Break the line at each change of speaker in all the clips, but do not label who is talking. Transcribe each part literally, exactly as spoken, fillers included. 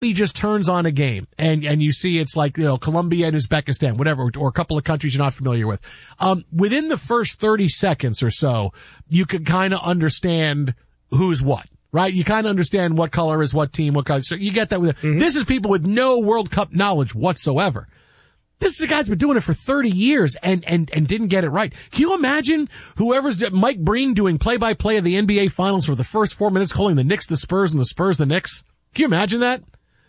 he just turns on a game and, and you see it's like, you know, Colombia and Uzbekistan, whatever, or a couple of countries you're not familiar with. Um, within the first thirty seconds or so, you could kind of understand who's what, right? You kind of understand what color is what team, what color. So you get that with, mm-hmm. This is people with no World Cup knowledge whatsoever. This is a guy who's been doing it for thirty years and, and, and didn't get it right. Can you imagine whoever's, Mike Breen doing play-by-play of the N B A Finals for the first four minutes, calling the Knicks the Spurs and the Spurs the Knicks? Can you imagine that?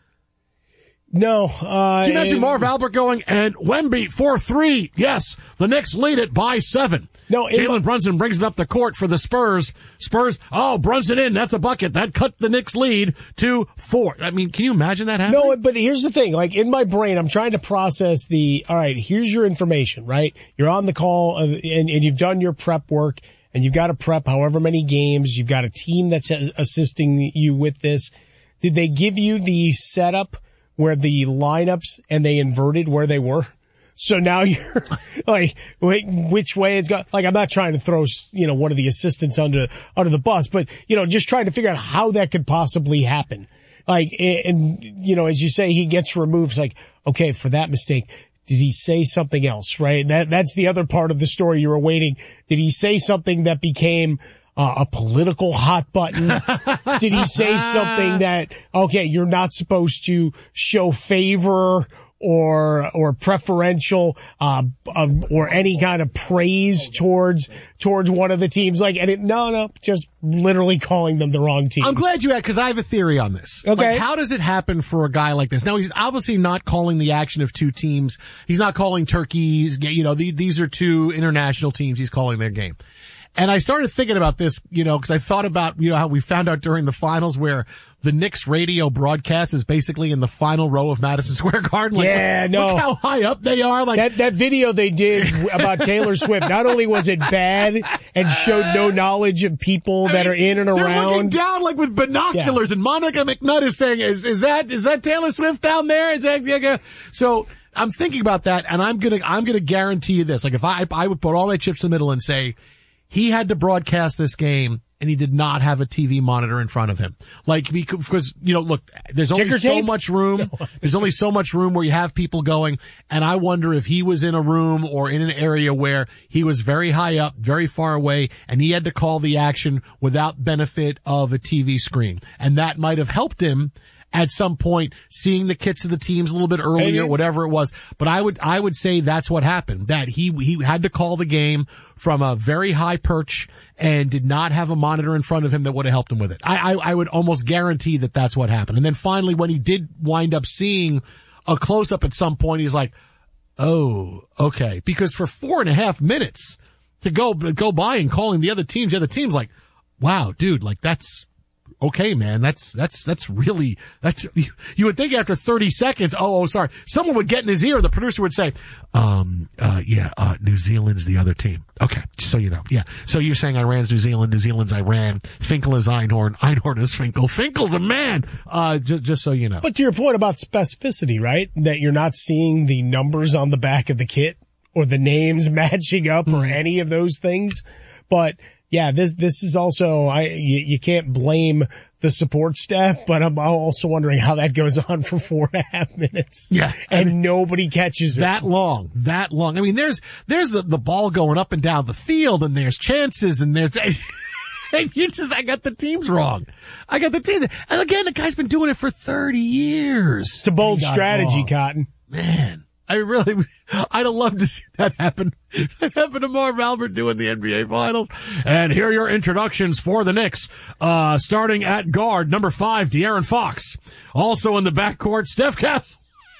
No. Uh,
Can you imagine
and,
Marv Albert going, and Wemby, four three, yes, the Knicks lead it by seven.
No,
Jalen Brunson brings it up the court for the Spurs. Spurs, oh, Brunson in, that's a bucket. That cut the Knicks lead to four. I mean, can you imagine that happening?
No, but here's the thing. Like, in my brain, I'm trying to process the, all right, here's your information, right? You're on the call, and, and you've done your prep work, and you've got to prep however many games. You've got a team that's assisting you with this. Did they give you the setup where the lineups and they inverted where they were? So now you're like, which way it's got, like, I'm not trying to throw, you know, one of the assistants under, under the bus, but, you know, just trying to figure out how that could possibly happen. Like, and, you know, as you say, he gets removed. It's like, okay, for that mistake, did he say something else, right? That, that's the other part of the story you're awaiting. Did he say something that became Uh, a political hot button? Did he say something that, okay, you're not supposed to show favor or, or preferential, uh, um, or any kind of praise towards, towards one of the teams? Like, and it, no, no, just literally calling them the wrong team.
I'm glad you had, cause I have a theory on this.
Okay.
Like, how does it happen for a guy like this? Now, he's obviously not calling the action of two teams. He's not calling Turkey's, you know, the, these are two international teams. He's calling their game. And I started thinking about this, you know, because I thought about, you know, how we found out during the finals where the Knicks radio broadcast is basically in the final row of Madison Square Garden. Like,
yeah,
look,
no.
Look how high up they are. Like
that, that video they did about Taylor Swift, not only was it bad and showed no knowledge of people
I
that
mean,
are in and
they're
around.
They're looking down like with binoculars, yeah. And Monica McNutt is saying, is, is that, is that Taylor Swift down there? Is that, yeah, so I'm thinking about that, and I'm gonna, I'm gonna guarantee you this. Like, if I, I would put all my chips in the middle and say, he had to broadcast this game and he did not have a T V monitor in front of him. Like, because, you know, look, there's only
Ticker
so
tape?
much room. There's only so much room where you have people going. And I wonder if he was in a room or in an area where he was very high up, very far away, and he had to call the action without benefit of a T V screen. And that might have helped him at some point, seeing the kits of the teams a little bit earlier, whatever it was. But I would, I would say that's what happened, that he, he had to call the game from a very high perch and did not have a monitor in front of him that would have helped him with it. I, I, I would almost guarantee that that's what happened. And then finally, when he did wind up seeing a close up at some point, he's like, oh, okay. Because for four and a half minutes to go, go by and calling the other teams, the other teams like, wow, dude, like that's, okay, man, that's, that's, that's really, that's, you, you would think after thirty seconds, oh, oh, sorry, someone would get in his ear, the producer would say, um, uh, yeah, uh, New Zealand's the other team. Okay, just so you know. Yeah. So you're saying Iran's New Zealand, New Zealand's Iran, Finkel is Einhorn, Einhorn is Finkel, Finkel's a man, uh, just, just so you know.
But to your point about specificity, right? That you're not seeing the numbers on the back of the kit or the names matching up mm-hmm. or any of those things. But yeah, this, this is also, I, you, you can't blame the support staff, but I'm also wondering how that goes on for four and a half minutes.
Yeah.
And
I mean,
nobody catches it.
That long, that long. I mean, there's, there's the, the ball going up and down the field and there's chances and there's, and you just, I got the teams wrong. I got the teams. And again, the guy's been doing it for thirty years.
It's a bold strategy, Cotton.
Man. I really, I'd have loved to see that happen. That happened to Marv Albert doing the N B A Finals. And here are your introductions for the Knicks. Uh, starting at guard, number five, De'Aaron Fox. Also in the backcourt, Steph Castle.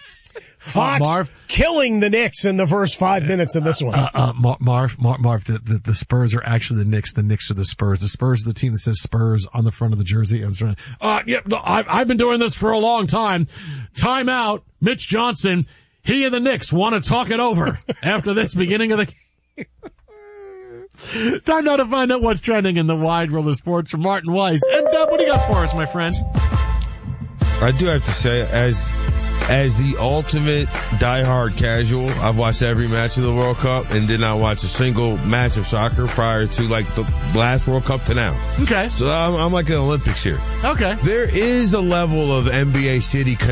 Fox
uh, Marv
killing the Knicks in the first five minutes of this one.
Uh, uh, Mar- Marv, Mar- Marv, the, the, the Spurs are actually the Knicks. The Knicks are the Spurs. The Spurs are the team that says Spurs on the front of the jersey. I'm sorry. Uh, yep, yeah, I've, I've been doing this for a long time. Timeout, Mitch Johnson. He and the Knicks want to talk it over after this beginning of the time now to find out what's trending in the wide world of sports from Martin Weiss. And Dub, what do you got for us, my friend?
I do have to say, as as the ultimate diehard casual, I've watched every match of the World Cup and did not watch a single match of soccer prior to like the last World Cup to now.
Okay.
So I'm, I'm like an Olympics here.
Okay.
There is a level of N B A City